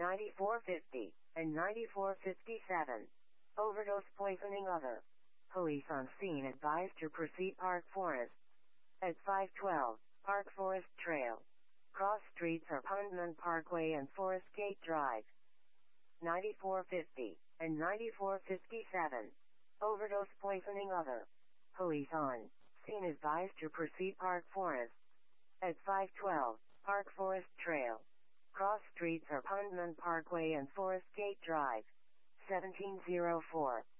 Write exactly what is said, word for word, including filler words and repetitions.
ninety-four fifty, and ninety-four fifty-seven. Overdose poisoning other. Police on scene advised to proceed Park Forest. At five twelve, Park Forest Trail. Cross streets are Pondman Parkway and Forest Gate Drive. ninety-four fifty, and ninety-four fifty-seven. Overdose poisoning other. Police on scene advised to proceed Park Forest. At five twelve, Park Forest Trail. Cross streets are Pondman Parkway and Forest Gate Drive. seventeen oh four.